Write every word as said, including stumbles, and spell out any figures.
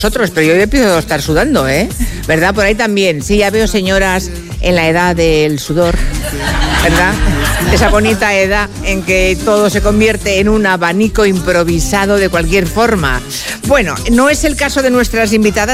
Nosotros, pero yo ya empiezo a estar sudando, ¿eh? ¿Verdad? Por ahí también. Sí, ya veo señoras en la edad del sudor, ¿verdad? Esa bonita edad en que todo se convierte en un abanico improvisado de cualquier forma. Bueno, no es el caso de nuestras invitadas.